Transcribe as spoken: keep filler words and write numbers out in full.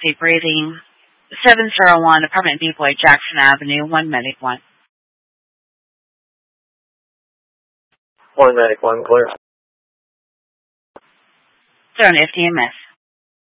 Deep breathing. seven zero one, apartment B Boy, Jackson Avenue, one Medic one. one Medic one, clear. Zone F D M S.